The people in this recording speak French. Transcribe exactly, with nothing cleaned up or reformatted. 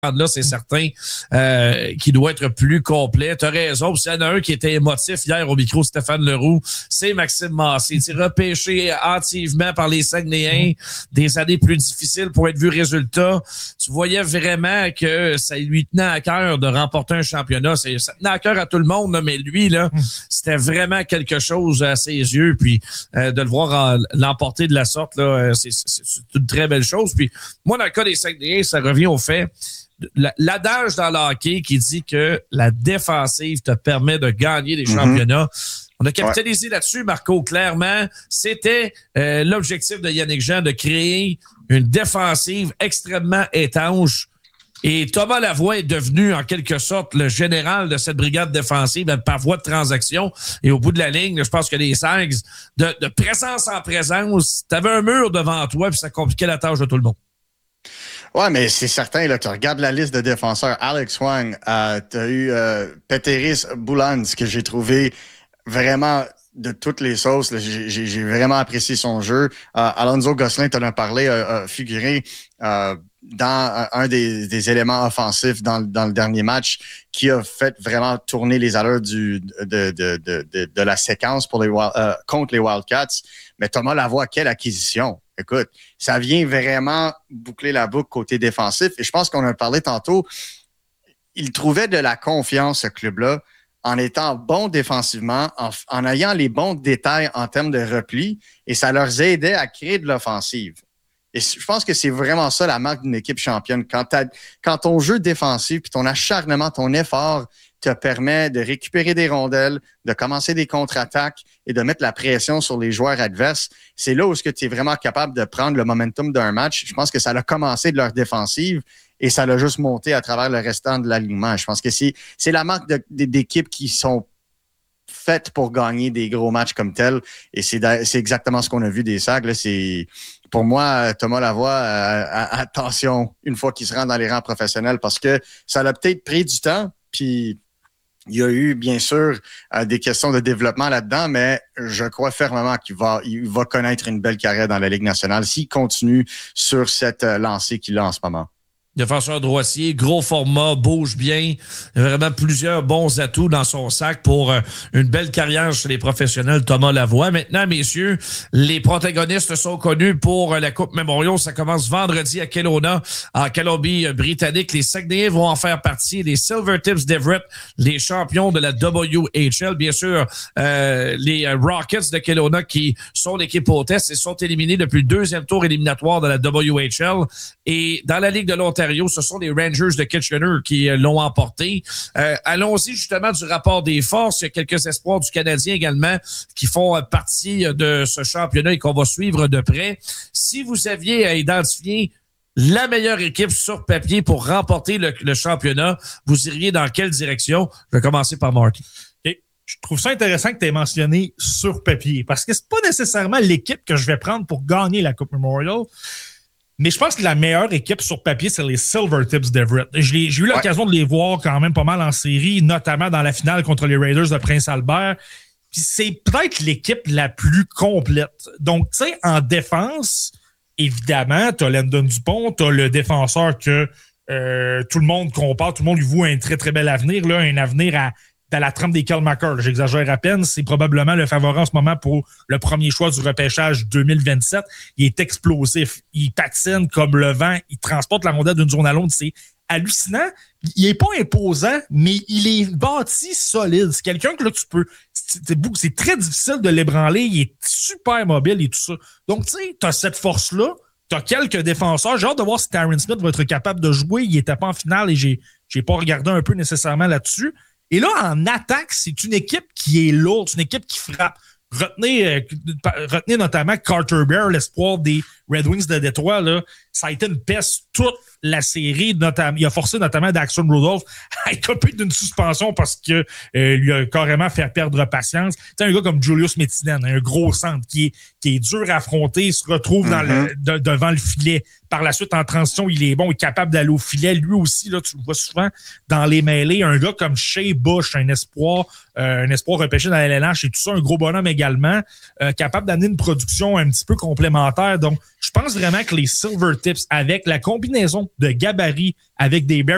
là, c'est certain, euh, qui doit être plus complet. Tu as raison. S'il y en a un qui était émotif hier au micro, Stéphane Leroux, c'est Maxime Massé. Il s'est repêché hâtivement par les Saguenayens, des années plus difficiles pour être vu résultat. Tu voyais vraiment que ça lui tenait à cœur de remporter un championnat. C'est, ça tenait à cœur à tout le monde, là, mais lui, là, c'était vraiment quelque chose à ses yeux. Puis euh, de le voir en, l'emporter de la sorte, là, c'est, c'est, c'est une très belle chose. Puis moi, dans le cas des Saguenayens, ça revient au fait l'adage dans le hockey qui dit que la défensive te permet de gagner des mm-hmm. championnats. On a capitalisé ouais. là-dessus, Marco, clairement. C'était euh, l'objectif de Yannick Jean de créer une défensive extrêmement étanche. Et Thomas Lavoie est devenu, en quelque sorte, le général de cette brigade défensive par voie de transaction. Et au bout de la ligne, je pense que les Sags, de, de présence en présence, t'avais un mur devant toi puis ça compliquait la tâche de tout le monde. Ouais, mais c'est certain, là, tu regardes la liste de défenseurs. Alex Wang, euh, tu as eu euh, Peteris Boulans, que j'ai trouvé vraiment de toutes les sauces. Là, j'ai, j'ai vraiment apprécié son jeu. Euh, Alonso Gosselin, tu en as parlé, a, a figuré euh, dans un des, des éléments offensifs dans, dans le dernier match qui a fait vraiment tourner les allures du, de, de, de, de, de la séquence pour les, euh, contre les Wildcats. Mais Thomas Lavoie, quelle acquisition! Écoute, ça vient vraiment boucler la boucle côté défensif. Et je pense qu'on a parlé tantôt, il trouvait de la confiance, ce club-là, en étant bon défensivement, en, en ayant les bons détails en termes de repli, et ça leur aidait à créer de l'offensive. Et je pense que c'est vraiment ça la marque d'une équipe championne. Quand, quand ton jeu défensif, puis ton acharnement, ton effort te permet de récupérer des rondelles, de commencer des contre-attaques et de mettre la pression sur les joueurs adverses, c'est là où tu es vraiment capable de prendre le momentum d'un match. Je pense que ça a commencé de leur défensive et ça l'a juste monté à travers le restant de l'alignement. Je pense que c'est, c'est la marque de, de, d'équipes qui sont faites pour gagner des gros matchs comme tel. Et c'est, c'est exactement ce qu'on a vu des Sags. Là, c'est... Pour moi, Thomas Lavoie, euh, attention, une fois qu'il se rend dans les rangs professionnels, parce que ça l'a peut-être pris du temps, puis il y a eu, bien sûr, euh, des questions de développement là-dedans, mais je crois fermement qu'il va, il va connaître une belle carrière dans la Ligue nationale s'il continue sur cette euh, lancée qu'il a en ce moment. Défenseur droitier, gros format, bouge bien. Vraiment plusieurs bons atouts dans son sac pour euh, une belle carrière chez les professionnels, Thomas Lavoie. Maintenant, messieurs, les protagonistes sont connus pour euh, la Coupe Memorial. Ça commence vendredi à Kelowna, en Colombie-Britannique. Les Saguenayens vont en faire partie. Les Silvertips d'Everett, les champions de la W H L. Bien sûr, euh, les Rockets de Kelowna qui sont l'équipe hôtesse et sont éliminés depuis le deuxième tour éliminatoire de la W H L. Et dans la Ligue de l'Ontario, ce sont les Rangers de Kitchener qui euh, l'ont emporté. Euh, allons-y justement du rapport des forces. Il y a quelques espoirs du Canadien également qui font euh, partie de ce championnat et qu'on va suivre de près. Si vous aviez à identifier la meilleure équipe sur papier pour remporter le, le championnat, vous iriez dans quelle direction? Je vais commencer par Marty. Okay. Je trouve ça intéressant que tu aies mentionné sur papier parce que c'est pas nécessairement l'équipe que je vais prendre pour gagner la Coupe Memorial. Mais je pense que la meilleure équipe sur papier, c'est les Silvertips d'Everett. J'ai eu l'occasion ouais. de les voir quand même pas mal en série, notamment dans la finale contre les Raiders de Prince-Albert. Puis c'est peut-être l'équipe la plus complète. Donc, tu sais, en défense, évidemment, tu as Landon Dupont, tu as le défenseur que euh, tout le monde compare, tout le monde lui voit un très, très bel avenir, là, un avenir à dans la trempe des Kyle McCarr. J'exagère à peine. C'est probablement le favori en ce moment pour le premier choix du repêchage deux mille vingt-sept. Il est explosif. Il patine comme le vent. Il transporte la rondelle d'une zone à l'autre. C'est hallucinant. Il est pas imposant, mais il est bâti solide. C'est quelqu'un que là, tu peux... C'est, c'est très difficile de l'ébranler. Il est super mobile et tout ça. Donc, tu sais, tu as cette force-là. Tu as quelques défenseurs. J'ai hâte de voir si Tyron Smith va être capable de jouer. Il n'était pas en finale et j'ai, j'ai pas regardé un peu nécessairement là-dessus. Et là, en attaque, c'est une équipe qui est lourde, c'est une équipe qui frappe. Retenez, euh, retenez notamment Carter Bear, l'espoir des Red Wings de Détroit. Là, ça a été une peste toute la série. Notamment, il a forcé notamment Daxon Rudolph à écoper d'une suspension parce que euh, lui a carrément fait perdre patience. Tu un gars comme Julius Metinen, un gros centre qui est, qui est dur à affronter, se retrouve dans mm-hmm. le, de, devant le filet. Par la suite, en transition, il est bon, il est capable d'aller au filet. Lui aussi, là, tu le vois souvent dans les mêlées. Un gars comme Shea Bush, un espoir, euh, un espoir repêché dans la L N H et tout ça, un gros bonhomme également, euh, capable d'amener une production un petit peu complémentaire. Donc, je pense vraiment que les Silvertips, avec la combinaison de gabarit avec des Bears